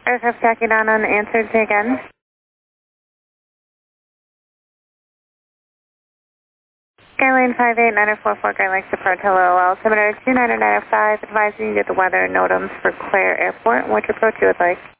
Aircraft tracking down unanswered, say again. Skyline 58944, Grand Lakes Approach, hello, altimeter 29905, advising you get the weather and NOTAMs for Clare Airport. Which approach you would like?